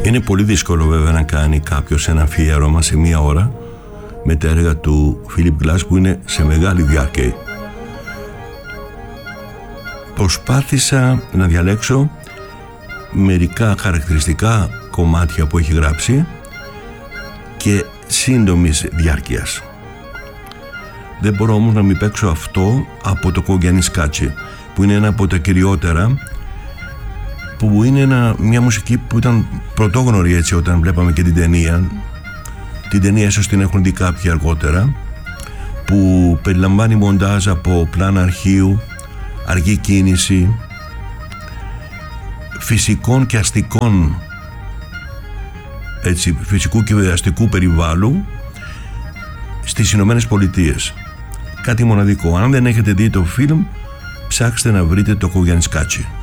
Είναι πολύ δύσκολο βέβαια να κάνει κάποιος ένα αφιέρωμα σε μία ώρα με τα έργα του Philip Glass που είναι σε μεγάλη διάρκεια. Προσπάθησα να διαλέξω μερικά χαρακτηριστικά κομμάτια που έχει γράψει και σύντομης διάρκειας. Δεν μπορώ όμως να μην παίξω αυτό από το Κογιαννισκάτσι, που είναι ένα από τα κυριότερα, που είναι μια μουσική που ήταν πρωτόγνωρη έτσι όταν βλέπαμε και την ταινία. Την ταινία ίσως την έχουν δει κάποιοι αργότερα, που περιλαμβάνει μοντάζ από πλάνα αρχείου, αργή κίνηση, φυσικών και αστικών, έτσι, φυσικού και αστικού περιβάλλου στις Ηνωμένες Πολιτείες. Κάτι μοναδικό. Αν δεν έχετε δει το φιλμ, ψάξτε να βρείτε το Κογιαννισκάτσι.